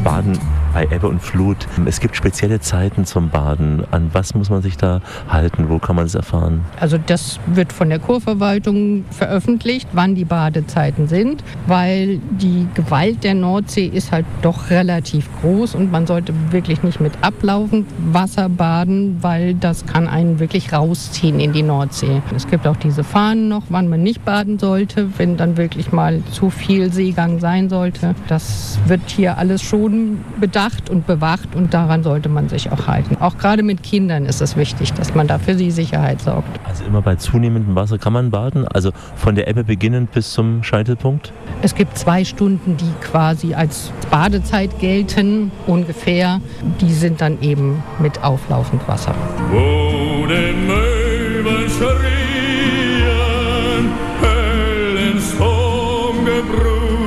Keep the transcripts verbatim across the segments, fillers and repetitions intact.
Baden bei Ebbe und Flut. Es gibt spezielle Zeiten zum Baden. An was muss man sich da halten? Wo kann man es erfahren? Also das wird von der Kurverwaltung veröffentlicht, wann die Badezeiten sind, weil die Gewalt der Nordsee ist halt doch relativ groß und man sollte wirklich nicht mit ablaufend Wasser baden, weil das kann einen wirklich rausziehen in die Nordsee. Es gibt auch diese Fahnen noch, wann man nicht baden sollte, wenn dann wirklich mal zu viel Seegang sein sollte. Das wird hier alles schon bedacht und bewacht und daran sollte man sich auch halten. Auch gerade mit Kindern ist es wichtig, dass man da für sie Sicherheit sorgt. Also immer bei zunehmendem Wasser kann man baden? Also von der Ebbe beginnend bis zum Scheitelpunkt? Es gibt zwei Stunden, die quasi als Badezeit gelten, ungefähr. Die sind dann eben mit auflaufend Wasser. Wo den Möwen schrien, hellen Strom gebrüllt.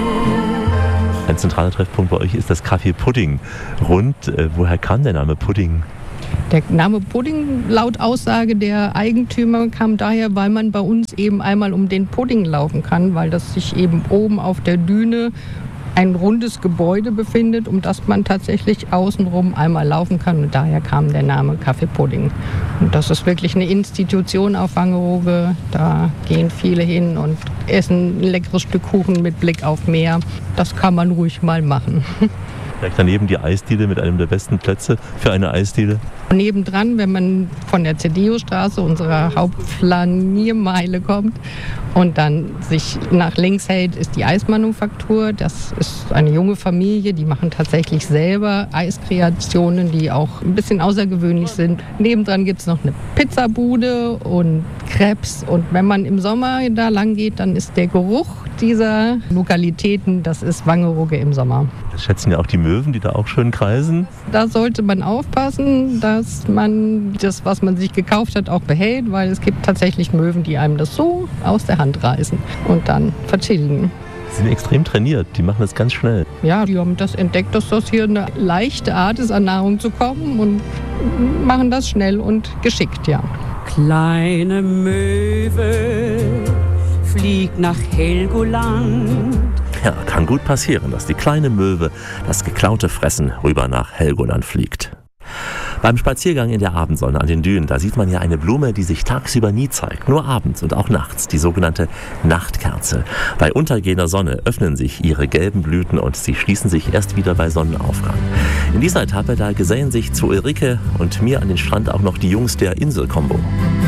Ein zentraler Treffpunkt bei euch ist das Café Pudding. Rund, äh, woher kam der Name Pudding? Der Name Pudding, laut Aussage der Eigentümer, kam daher, weil man bei uns eben einmal um den Pudding laufen kann, weil das sich eben oben auf der Düne ein rundes Gebäude befindet, um das man tatsächlich außenrum einmal laufen kann. Und daher kam der Name Café Pudding. Und das ist wirklich eine Institution auf Wangerooge. Da gehen viele hin und essen ein leckeres Stück Kuchen mit Blick auf Meer. Das kann man ruhig mal machen. Direkt daneben die Eisdiele mit einem der besten Plätze für eine Eisdiele. Nebendran, wenn man von der Zedeo-Straße, unserer Hauptflaniermeile, kommt und dann sich nach links hält, ist die Eismanufaktur. Das ist eine junge Familie, die machen tatsächlich selber Eiskreationen, die auch ein bisschen außergewöhnlich sind. Nebendran gibt es noch eine Pizzabude und Crepes. Und wenn man im Sommer da lang geht, dann ist der Geruch dieser Lokalitäten, das ist Wangerooge im Sommer. Das schätzen ja auch die Möwen, die da auch schön kreisen. Da sollte man aufpassen, dass man das, was man sich gekauft hat, auch behält, weil es gibt tatsächlich Möwen, die einem das so aus der Hand reißen und dann vertilgen. Die sind extrem trainiert, die machen das ganz schnell. Ja, die haben das entdeckt, dass das hier eine leichte Art ist, an Nahrung zu kommen und machen das schnell und geschickt, ja. Kleine Möwe fliegt nach Helgoland. Ja, kann gut passieren, dass die kleine Möwe das geklaute Fressen rüber nach Helgoland fliegt. Beim Spaziergang in der Abendsonne an den Dünen, da sieht man ja eine Blume, die sich tagsüber nie zeigt, nur abends und auch nachts, die sogenannte Nachtkerze. Bei untergehender Sonne öffnen sich ihre gelben Blüten und sie schließen sich erst wieder bei Sonnenaufgang. In dieser Etappe, da gesellen sich zu Ulrike und mir an den Strand auch noch die Jungs der Insel-Kombo.